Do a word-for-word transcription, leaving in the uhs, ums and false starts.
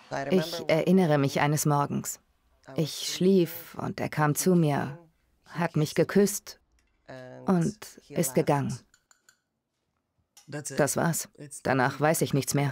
Ich erinnere mich eines Morgens. Ich schlief und er kam zu mir, hat mich geküsst und ist gegangen. Das war's. Danach weiß ich nichts mehr.